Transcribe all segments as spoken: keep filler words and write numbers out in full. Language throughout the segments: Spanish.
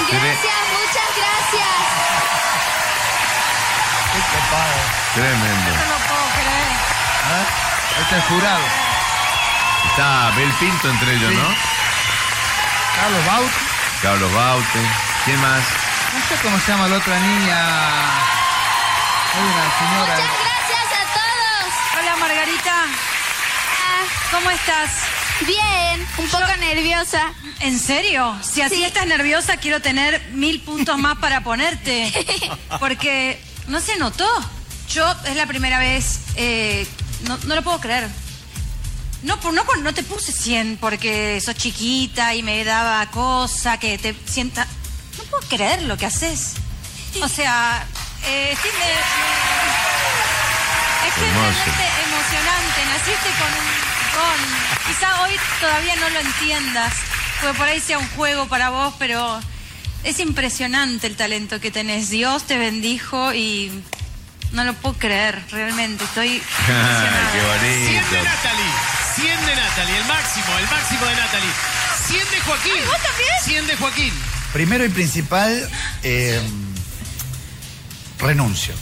Gracias, muchas gracias. Qué copado. Tremendo. No lo puedo creer. ¿Ah? Este es jurado. Está Abel Pinto entre ellos, Sí. ¿no? Carlos Baute. Carlos Baute. ¿Quién más? No sé cómo se llama la otra niña. Hay una señora. Muchas gracias a todos. Hola, Margarita. Ah, ¿Cómo estás? bien, un poco nerviosa. ¿En serio? Si así Sí. estás nerviosa, quiero tener mil puntos más para ponerte. Porque no se notó. Yo, es la primera vez, eh, no, no lo puedo creer. No, por- no, por- no te puse cien porque sos chiquita y me daba cosa que te sienta... No puedo creer lo que haces. O sea, eh, sí, me, me- es que es Hermoso. realmente emocionante. Naciste con un don. Quizá hoy todavía no lo entiendas, porque por ahí sea un juego para vos, pero es impresionante el talento que tenés. Dios te bendijo y no lo puedo creer, realmente. Estoy emocionada. Qué cien bonito. de Natalie, cien de Natalie, el máximo, el máximo de Natalie. cien de Joaquín. Ay, ¿vos también? cien de Joaquín. Primero y principal, eh, renuncio.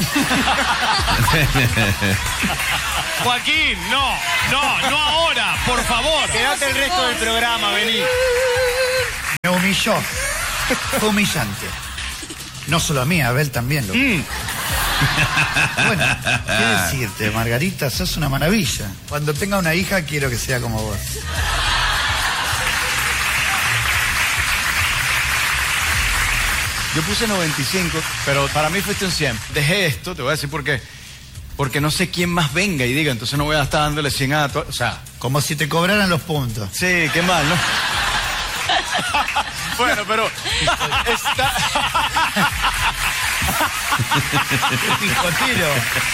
Joaquín, no, no, no ahora, por favor. Quédate el resto del programa, vení. Me humilló. Fue humillante. No solo a mí, a Abel también lo. Bueno, ¿qué decirte, Margarita? Sos una maravilla. Cuando tenga una hija, quiero que sea como vos. Yo puse noventa y cinco, pero para mí fuiste un cien. Dejé esto, te voy a decir por qué. Porque no sé quién más venga y diga, entonces no voy a estar dándole cien a todos. O sea, Como si te cobraran los puntos. sí, qué mal, ¿no? Bueno, pero está... Picotiro.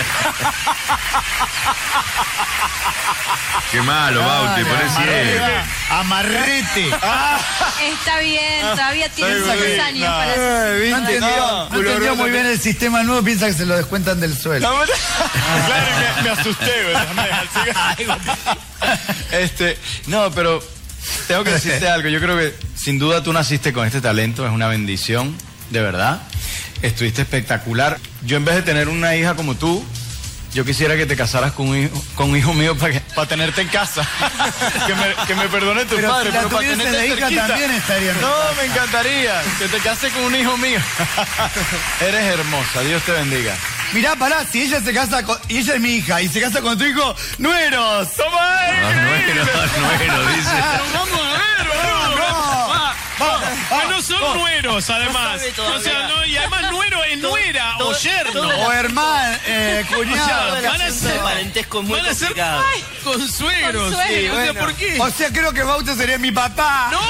Qué malo, Baute, poné cien. Amarrete. Está bien, todavía tienes Estoy muchos bien, años no. para... No entendió, No, no entendió muy bien el sistema nuevo, piensa que se lo descuentan del sueldo. Claro, me, me asusté, güey. Este, no, pero tengo que decirte algo. Yo creo que sin duda tú naciste con este talento, es una bendición, de verdad. Estuviste espectacular. Yo en vez de tener una hija como tú, yo quisiera que te casaras con un hijo, con un hijo mío para para tenerte en casa. que, me, que me perdone tu Pero padre, si la pero para tuviese tenerte de hija cerquita. también estaría en tu No, casa. me encantaría que te cases con un hijo mío. Eres hermosa, Dios te bendiga. Mirá, pará, si ella se casa con... Y ella es mi hija, y se casa con tu hijo, ¡nueros! ¡Toma! Ah, nuero, nuero, dice. Vamos a ver, boludo. Ah, no son nueros, además. sabe todavía. O sea, no, y además nuero es nuera o yerno. O hermano, eh, cuñado. O sea, van a ser parentesco van a ser ay, consuegros. Consuegros. Sí, o sea, bueno. ¿por qué? O sea, creo que Baute sería mi papá. ¡No!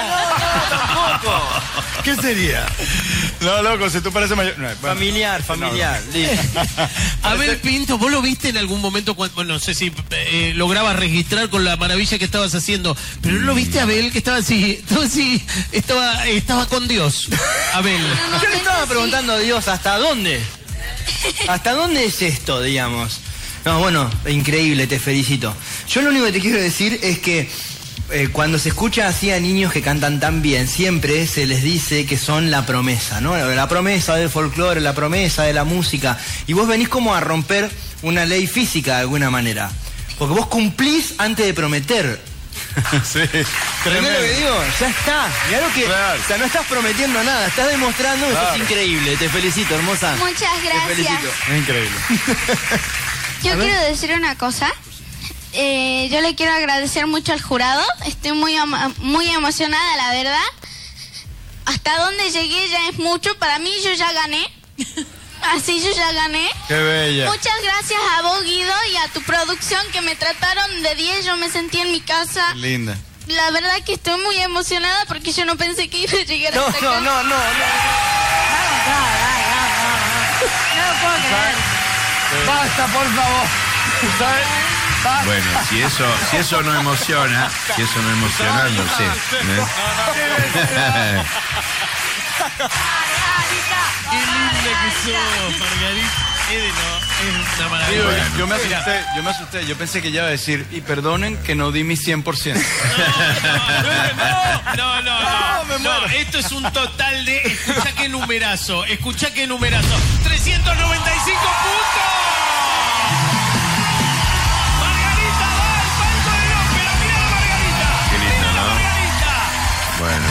¿Qué sería? No, loco, si tú pareces mayor... No, bueno. Familiar, familiar. Abel Pinto, ¿vos lo viste en algún momento cuando, bueno, no sé si eh, lograbas registrar con la maravilla que estabas haciendo, pero ¿no lo viste a Abel que estaba así, estaba así, estaba, estaba con Dios, Abel? Yo le estaba preguntando a Dios, ¿hasta dónde? ¿Hasta dónde es esto, digamos? No, bueno, increíble, te felicito. Yo lo único que te quiero decir es que eh, cuando se escucha así a niños que cantan tan bien, siempre se les dice que son la promesa, ¿no? La promesa del folclore, la promesa de la música. Y vos venís como a romper una ley física de alguna manera. Porque vos cumplís antes de prometer. Sí, ¿Entendés lo que digo? Ya está. Mirá lo que... Claro. O sea, no estás prometiendo nada, estás demostrando que Claro. sos increíble. Te felicito, hermosa. Muchas Te gracias. felicito. Es increíble. Yo quiero decir una cosa. Eh, yo le quiero agradecer mucho al jurado. Estoy muy, emo- muy emocionada, la verdad. Hasta donde llegué ya es mucho. Para mí yo ya gané. Así yo ya gané. Qué bella. Muchas gracias a vos, Guido, y a tu producción que me trataron de diez. Yo me sentí en mi casa. Linda. La verdad que estoy muy emocionada porque yo no pensé que iba a llegar No, hasta no, acá. no, no, no. No lo puedo creer. Basta, por favor. ¿Sabes? Basta. Bueno, si eso, si eso no emociona, si eso no emociona, no sé. ¿eh? Qué linda que sos, Margarita. Es, de no, es una maravilla. Digo, Bueno. yo me asusté, yo me asusté, yo pensé que ella iba a decir, y perdonen que no di mi cien por ciento. No, no, no, no. me No, muero. esto es un total de... Escuchá qué numerazo, escuchá qué numerazo. trescientos noventa y cinco puntos. Margarita va al palco de ópera. Mirá a Margarita. Qué lindo, Mirá a ¿no? Margarita. Bueno,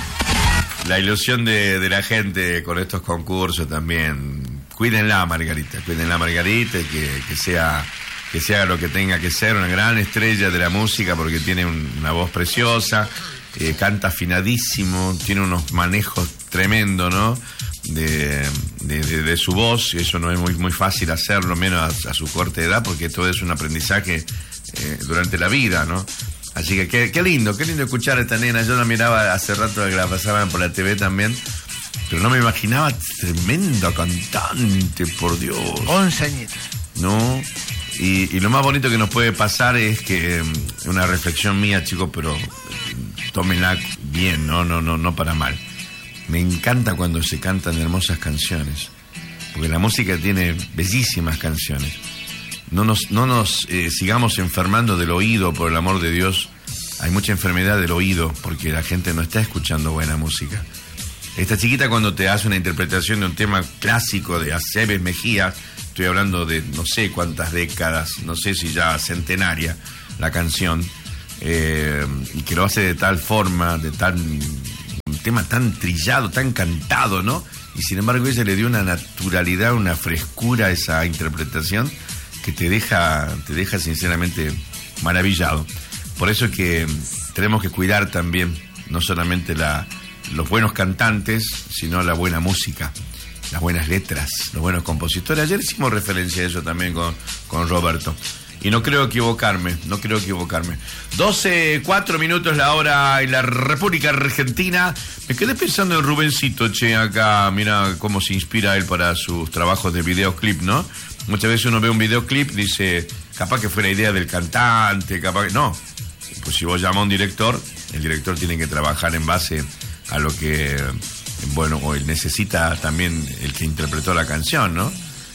la ilusión de, de la gente con estos concursos también. Cuídenla, Margarita, cuídenla, Margarita, y que, que sea que sea lo que tenga que ser, una gran estrella de la música, porque tiene un- una voz preciosa, eh, canta afinadísimo, tiene unos manejos tremendos, ¿no? De, de, de- de su voz, y eso no es muy, muy fácil hacerlo, menos a, a su corta edad, porque todo es un aprendizaje eh, durante la vida, ¿no? Así que qué, qué lindo, qué lindo escuchar a esta nena. Yo la miraba hace rato que la pasaban por la T V también, pero no me imaginaba tremenda cantante, por Dios. once añitos. ¿No? Y, y lo más bonito que nos puede pasar es que, eh, una reflexión mía, chicos, pero eh, tómenla bien, no, no, no, no para mal. Me encanta cuando se cantan hermosas canciones, porque la música tiene bellísimas canciones. No nos, no nos eh, sigamos enfermando del oído, por el amor de Dios. Hay mucha enfermedad del oído, porque la gente no está escuchando buena música. Esta chiquita, cuando te hace una interpretación de un tema clásico de Aceves Mejía, estoy hablando de no sé cuántas décadas, no sé si ya centenaria la canción, eh, y que lo hace de tal forma, de tan, un tema tan trillado, tan cantado, ¿no? Y sin embargo ella le dio una naturalidad, una frescura a esa interpretación que te deja, te deja sinceramente maravillado. Por eso es que tenemos que cuidar también, no solamente la, los buenos cantantes, sino la buena música, las buenas letras, los buenos compositores. Ayer hicimos referencia a eso también con, con Roberto. Y no creo equivocarme, no creo equivocarme. doce, cuatro minutos la hora en la República Argentina. Me quedé pensando en Rubencito, che, acá, mira cómo se inspira él para sus trabajos de videoclip, ¿no? Muchas veces uno ve un videoclip, dice, capaz que fue la idea del cantante, capaz que... No, pues si vos llamas a un director, el director tiene que trabajar en base a lo que, bueno, o él necesita también el que interpretó la canción, ¿no?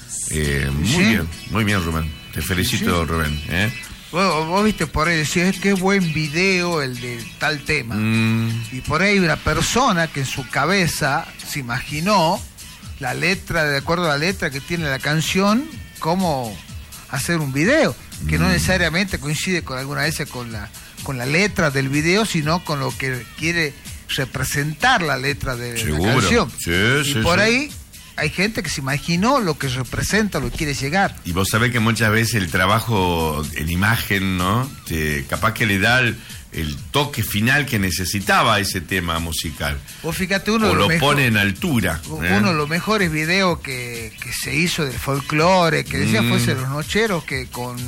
Eh, muy Sí. bien, muy bien, Rubén. Te felicito, Sí. Rubén. ¿eh? Vos, vos viste por ahí, decís, qué buen video el de tal tema. Mm, Y por ahí una persona que en su cabeza se imaginó la letra, de acuerdo a la letra que tiene la canción, cómo hacer un video, que no necesariamente coincide con alguna vez con la, con la letra del video, sino con lo que quiere representar la letra de Seguro. la canción. Sí, y sí, por sí. ahí hay gente que se imaginó lo que representa, lo que quiere llegar. y vos sabés que muchas veces el trabajo en imagen, ¿no? Te, capaz que le da el, el toque final que necesitaba ese tema musical. Vos fíjate, uno O de los lo mejor- pone en altura. ¿eh? Uno de los mejores videos que, que se hizo del folclore, que decía Mm. fuese Los Nocheros, que con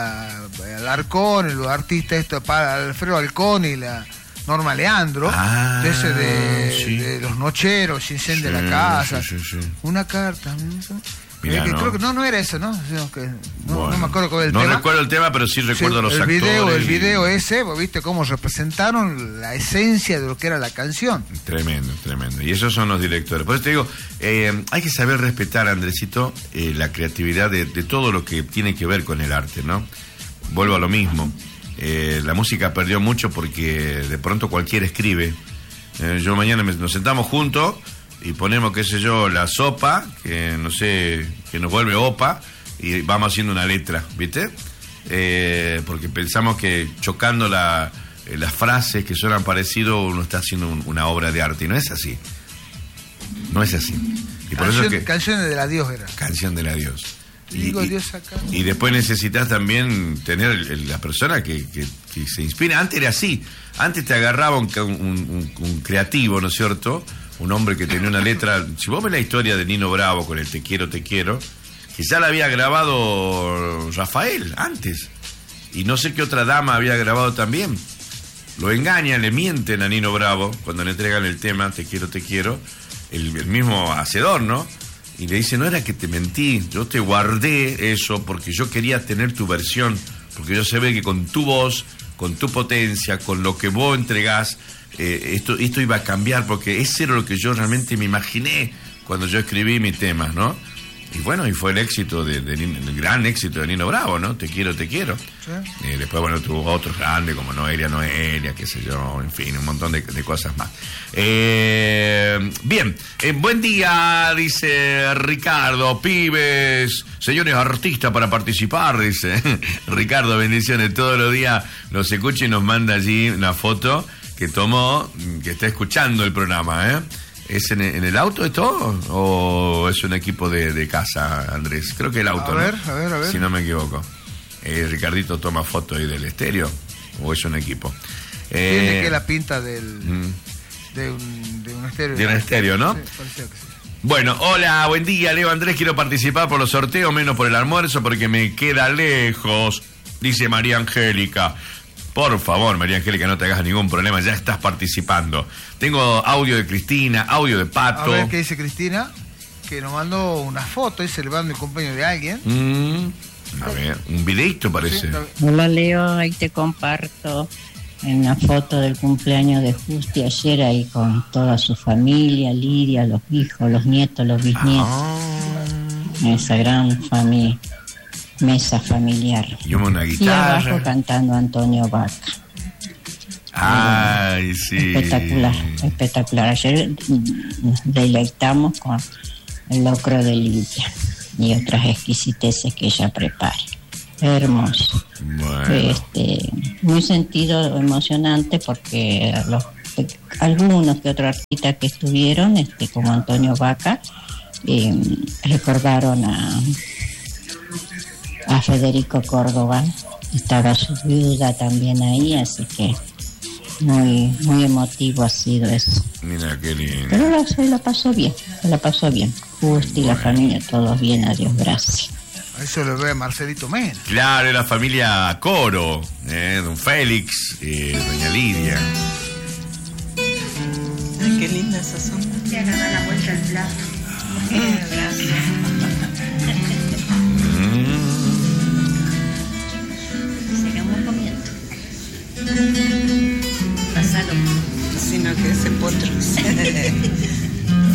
uh, Alarcón, los artistas estos, para Alfredo Alcón y la Norma Leandro, Ah, de ese de, sí. de Los Nocheros, se incendia Sí, la casa, sí, sí, sí. una carta. Mirá, Eh, que ¿no? Creo que no, no era eso, ¿no? Sino que- no, Bueno, no me acuerdo cuál es el no tema. recuerdo el tema, pero sí recuerdo Sí, los el actores. video, el y- video ese, vos viste cómo representaron la esencia de lo que era la canción. Tremendo, tremendo. Y esos son los directores. Por eso te digo, eh, hay que saber respetar, Andresito, eh, la creatividad de, de todo lo que tiene que ver con el arte, ¿no? Vuelvo a lo mismo. Eh, la música perdió mucho porque de pronto cualquiera escribe. Eh, yo mañana me- nos sentamos juntos y ponemos, qué sé yo, la sopa, que no sé, que nos vuelve opa, y vamos haciendo una letra, ¿viste? Eh, porque pensamos que chocando la, eh, las frases que suenan parecido uno está haciendo un- una obra de arte, y no es así. No es así. Y por eso Canción- es que... Canciones de la Dios era. Canción del adiós. Y, Digo y- Dios acá. y después necesitas también tener el- el- la persona que, que- que se inspire. Antes era así. Antes te agarraba un, ca- un- un- un creativo, ¿no es cierto? Un hombre que tenía una letra. Si vos ves la historia de Nino Bravo con el Te quiero, te quiero, que ya la había grabado Rafael antes. Y no sé qué otra dama había grabado también. Lo engañan, le mienten a Nino Bravo cuando le entregan el tema Te quiero, te quiero. El, el mismo hacedor, ¿no? Y le dice, no era que te mentí, yo te guardé eso porque yo quería tener tu versión, porque yo sabía que con tu voz, con tu potencia, con lo que vos entregás, eh, esto, esto iba a cambiar, porque ese era lo que yo realmente me imaginé cuando yo escribí mis temas, ¿no? y bueno, y fue el éxito, de, de, el gran éxito de Nino Bravo, ¿no? Te quiero, te quiero. Sí. Eh, después, bueno, tuvo otros grandes como Noelia, Noelia, qué sé yo, en fin, un montón de, de cosas más. Eh, bien, eh, buen día, dice Ricardo, pibes, señores artistas para participar, dice Ricardo, bendiciones, todos los días nos escucha y nos manda allí una foto que tomó, que está escuchando el programa, ¿eh? ¿Es en, en el auto esto o es un equipo de, de casa, Andrés? Creo que el auto, a ¿no? ver, a ver, a ver. Si no me equivoco. Eh, Ricardito toma foto ahí del estéreo o es un equipo. Eh, Tiene que la pinta del mm. de, un, de un estéreo. De un estéreo, ¿no? Sí, parecía que sí. Bueno, hola, buen día, Leo Andrés, quiero participar por los sorteos, menos por el almuerzo porque me queda lejos, dice María Angélica. Por favor, María Angélica, no te hagas ningún problema, ya estás participando. Tengo audio de Cristina, audio de Pato. A ver qué dice Cristina, que nos mandó una foto, y celebrando el cumpleaños de alguien. Mm, a ver, un videito parece. Sí, Hola Leo, ahí te comparto una foto del cumpleaños de Justi ayer ahí con toda su familia, Lidia, los hijos, los nietos, los bisnietos. Ah. Esa gran familia, mesa familiar. Y una Y abajo guitarra. cantando Antonio Vaca. Ay, sí. Espectacular, espectacular. Ayer nos deleitamos con el locro de Lidia y otras exquisiteces que ella prepara. Hermoso. Bueno. Este, muy sentido emocionante porque los, algunos que otros artistas que estuvieron, este, como Antonio Vaca, eh, recordaron a, a Federico Córdoba, estaba su viuda también ahí, así que muy muy emotivo ha sido eso. Mira qué lindo. Pero la, se la pasó bien, se la pasó bien. Justi y la familia, todos bien, adiós, gracias. A eso lo ve Marcelito Mena. Claro, la familia Coro, eh, don Félix, eh, doña Lidia. Ay, qué linda esa sombra. Ya le da la vuelta al plato. Gracias. Sigamos comiendo. Pásalo. Sino que ese potro.